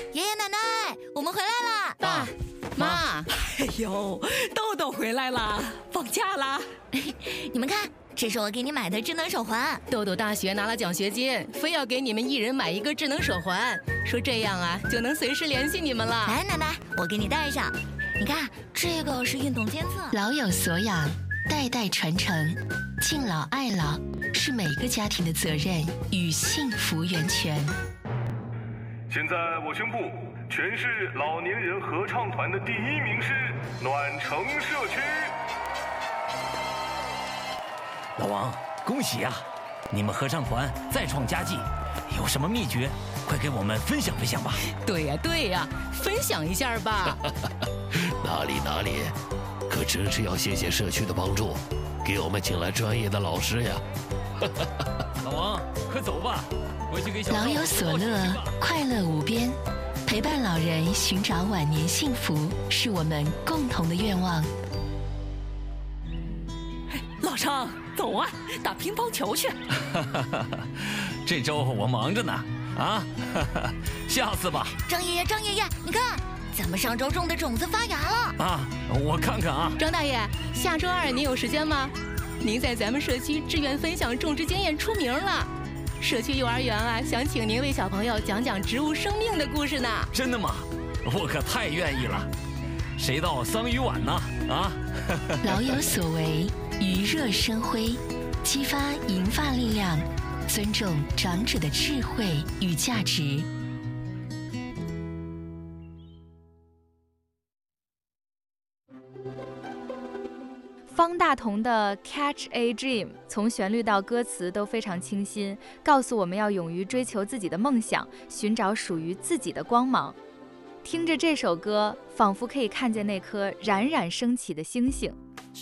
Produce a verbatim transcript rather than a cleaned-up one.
爷爷奶奶，我们回来啦！ 爸妈， 哎呦，豆豆回来啦，放假啦！ 你们看，这是我给你买的智能手环。 豆豆大学拿了奖学金，非要给你们一人买一个智能手环，说这样啊就能随时联系你们了。 来，奶奶，我给你戴上。你看，这个是运动监测。 老有所养，代代传承，敬老爱老是每个家庭的责任与幸福源泉。 现在我宣布，全市老年人合唱团的第一名是暖城社区。 老王，恭喜呀！你们合唱团再创佳绩，有什么秘诀？快给我们分享分享吧。 对呀对呀，分享一下吧。 哪里哪里，可真是要谢谢社区的帮助，给我们请来专业的老师呀。 老王，快走吧，回去给小老有所乐，快乐无边，陪伴老人寻找晚年幸福，是我们共同的愿望。 老张，走啊，打乒乓球去。 这周我忙着呢，啊，下次吧。 张爷爷，张爷爷，你看，咱们上周种的种子发芽了。 啊，我看看啊。 张大爷，下周二您有时间吗？您在咱们社区志愿分享种植经验出名了，社区幼儿园啊，想请您为小朋友讲讲植物生命的故事呢。 真的吗？我可太愿意了。谁到桑榆晚呢？啊！ 老有所为，余热生辉，激发银发力量，尊重长者的智慧与价值。 方大同的 Catch a Dream 从旋律到歌词都非常清新，告诉我们要勇于追求自己的梦想，寻找属于自己的光芒。听着这首歌，仿佛可以看见那颗冉冉升起的星星。